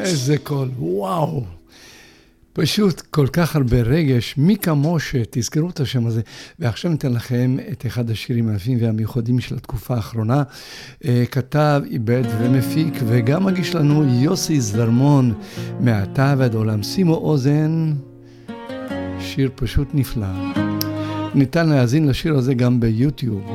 איזה קול, וואו. פשוט כל כך הרבה רגש, מי כמוש, תזכרו את השם הזה. ועכשיו ניתן לכם את אחד השירים היפים והמיוחדים של התקופה האחרונה. כתב, איבד ומפיק, וגם מגיש לנו יוסי זרמון, מעתה ועד עולם. שימו אוזן, שיר פשוט נפלא. ניתן להאזין לשיר הזה גם ביוטיוב.